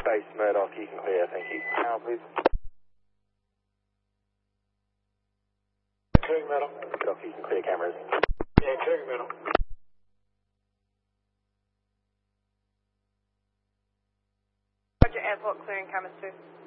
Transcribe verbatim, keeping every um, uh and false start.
base Murdoch, you can clear, thank you. Now, please. Clearing Murdoch. Murdoch, you can clear cameras. Yeah, clearing Murdoch. Roger, airport clearing cameras too.